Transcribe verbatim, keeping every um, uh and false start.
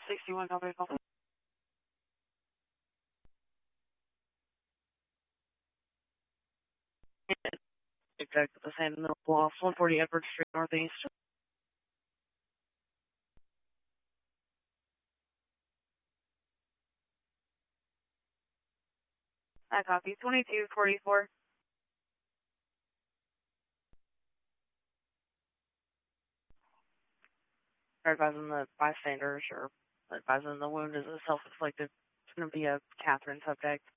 sixty-one, copy, copy. Exactly the same middle block, one forty Edward Street, Northeast. I copy, twenty-two forty-four. Advising the bystanders or advising the wound is a self-inflicted. It's going to be a Catherine subject.